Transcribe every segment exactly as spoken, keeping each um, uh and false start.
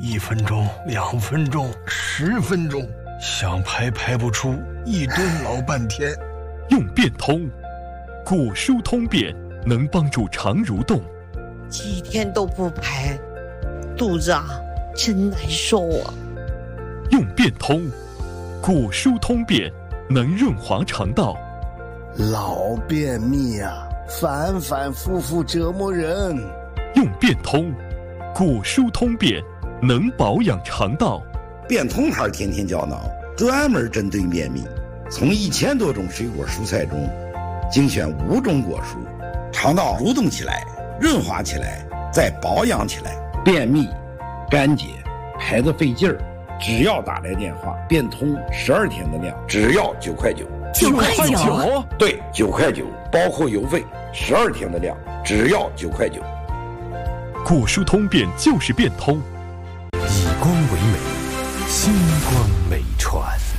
一分钟、两分钟、十分钟，想排排不出，一蹲老半天。 用变通，果蔬通便能帮助肠蠕动。 几天都不排，肚子啊真难受啊。 用变通，果蔬通便能润滑肠道。 老便秘啊，反反复复折磨人。 用变通，果蔬通便能保养肠道。 变通牌天天胶囊专门针对便秘，从一千多种水果蔬菜中精选五种果蔬，肠道蠕动起来，润滑起来，再保养起来。便秘、干结、排得费劲儿，只要打来电话，变通十二天的量，只要九块九。 九块九？ 对，九块九，包括邮费，十二天的量，只要九块九。 果蔬通便就是变通， 以光为美，星光美传。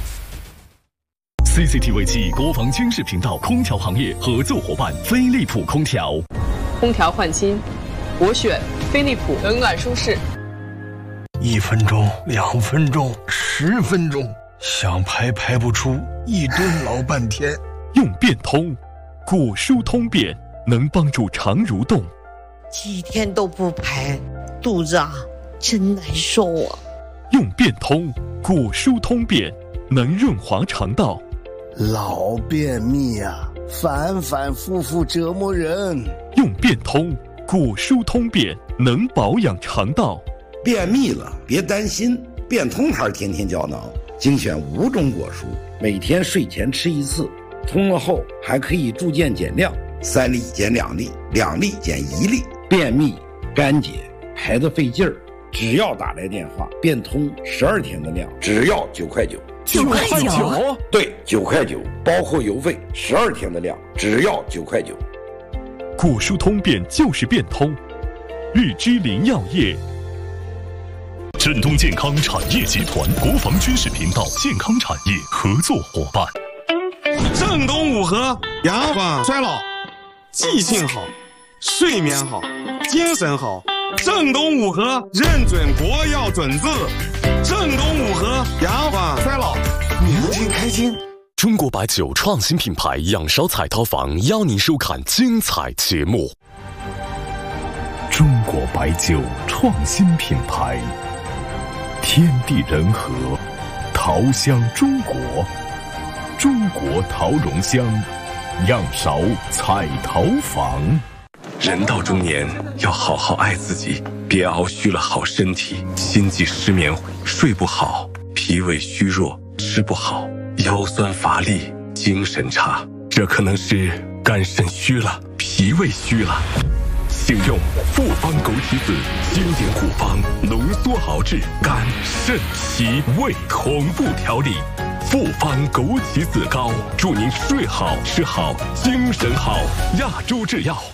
C C T V 暨国防军事频道空调行业合作伙伴飞利浦空调。 空调换新，我选飞利浦，冷暖舒适。 一分钟、两分钟、十分钟，想排排不出，一蹲老半天。 用变通，果蔬通便能帮助肠蠕动。 几天都不排，肚子啊真难受啊。 用变通，果蔬通便能润滑肠道。 老便秘啊，反反复复折磨人。 用变通，果蔬通便能保养肠道。 便秘了别担心，变通牌天天胶囊精选五种果蔬，每天睡前吃一次，通了后还可以逐渐减量，三粒减两粒，两粒减一粒。便秘、干结、排得费劲儿，只要打来电话，变通十二天的量，只要九块九。 九块九？ 对，九块九，包括邮费，十二天的量，只要九块九。 果蔬通便就是变通，日之林药业。振东健康产业集团国防军事频道健康产业合作伙伴。 正东五合，延缓衰老，记性好，睡眠好，精神好。正东五合认准国药准字，正东五合延缓衰老，年轻开心。 中国白酒创新品牌仰韶彩陶坊邀您收看精彩节目。 中国白酒创新品牌，天地人和，陶香中国，中国陶容香，仰韶彩陶坊。 人到中年要好好爱自己，别熬虚了好身体，心悸失眠，睡不好，脾胃虚弱，吃不好，腰酸乏力，精神差，这可能是肝肾虚了，脾胃虚了。请用复方枸杞子经典古方浓缩熬制肝肾脾胃同步调理，复方枸杞子膏，祝您睡好吃好精神好。亚洲制药。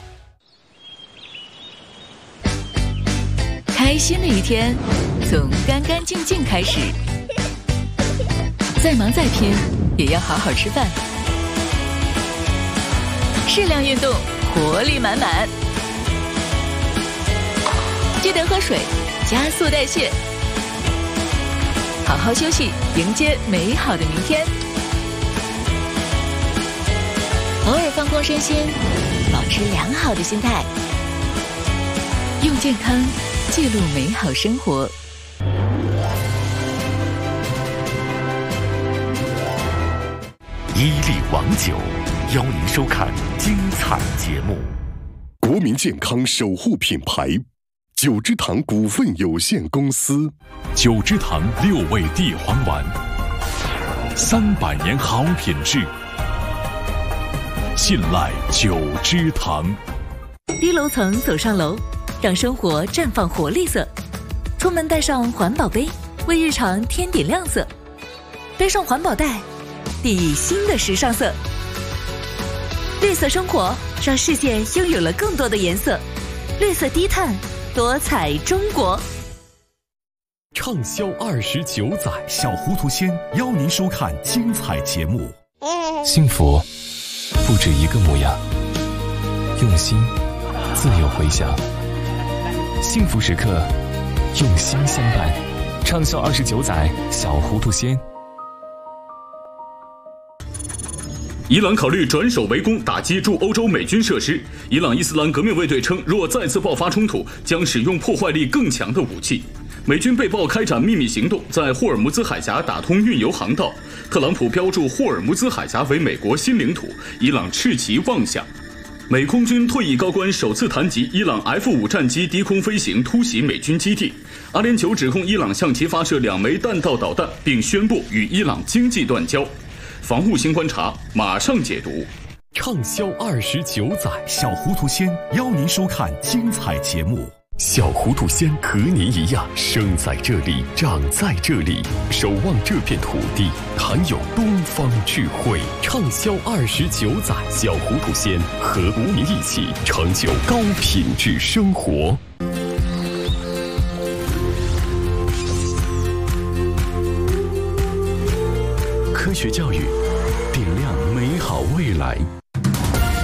开心的一天从干干净净开始，再忙再拼也要好好吃饭，适量运动，活力满满。记得喝水，加速代谢，好好休息，迎接美好的明天。偶尔放空身心，保持良好的心态，用健康记录美好生活。 伊利王酒邀您收看精彩节目。 国民健康守护品牌九芝堂股份有限公司， 九芝堂六味地黄丸，三百年好品质，信赖九芝堂。 低楼层走上楼，让生活绽放活力色。出门带上环保杯，为日常添点亮色。背上环保袋，砥砺新的时尚色。绿色生活，让世界拥有了更多的颜色。绿色低碳，多彩中国。 畅销二十九载，小糊涂仙邀您收看精彩节目。 幸福不止一个模样，用心自有回响。幸福时刻， 用心相伴，畅销二十九载，小糊涂仙。 伊朗考虑转守为攻，打击驻欧洲美军设施。伊朗伊斯兰革命卫队称，若再次爆发冲突，将使用破坏力更强的武器。美军被曝开展秘密行动，在霍尔木兹海峡打通运油航道。特朗普标注霍尔木兹海峡为美国新领土，伊朗斥其妄想。美空军退役高官首次谈及伊朗 F 五 战机低空飞行突袭美军基地。阿联酋指控伊朗向其发射两枚弹道导弹，并宣布与伊朗经济断交。防务新观察马上解读。 畅销二十九载，小糊涂仙邀您收看精彩节目。小糊涂仙和您一样，生在这里，长在这里，守望这片土地，含有东方智慧。畅销二十九载，小糊涂仙和您一起成就高品质生活。科学教育，点亮美好未来。